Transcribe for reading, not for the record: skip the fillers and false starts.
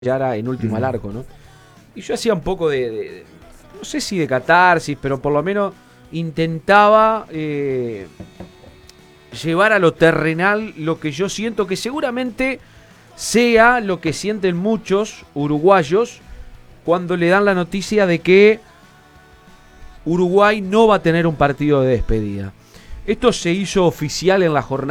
Yara en última al arco, ¿no? Y yo hacía un poco no sé si de catarsis, pero por lo menos intentaba llevar a lo terrenal lo que yo siento que seguramente sea lo que sienten muchos uruguayos cuando le dan la noticia de que Uruguay no va a tener un partido de despedida. Esto se hizo oficial en la jornada